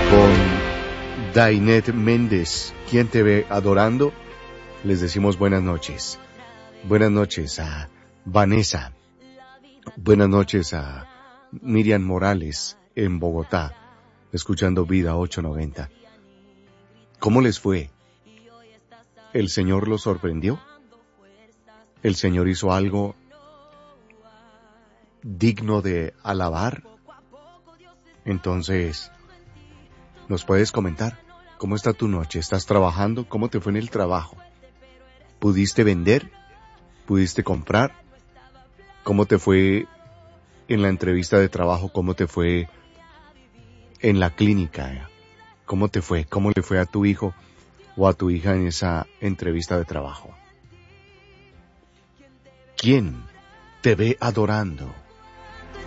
Con Dainet Méndez, ¿quién te ve adorando? Les decimos buenas noches. Buenas noches a Vanessa. Buenas noches a Miriam Morales en Bogotá, escuchando Vida 890. ¿Cómo les fue? ¿El Señor los sorprendió? ¿El Señor hizo algo digno de alabar? Entonces, ¿nos puedes comentar? ¿Cómo está tu noche? ¿Estás trabajando? ¿Cómo te fue en el trabajo? ¿Pudiste vender? ¿Pudiste comprar? ¿Cómo te fue en la entrevista de trabajo? ¿Cómo te fue en la clínica? ¿Cómo te fue? ¿Cómo le fue a tu hijo o a tu hija en esa entrevista de trabajo? ¿Quién te ve adorando?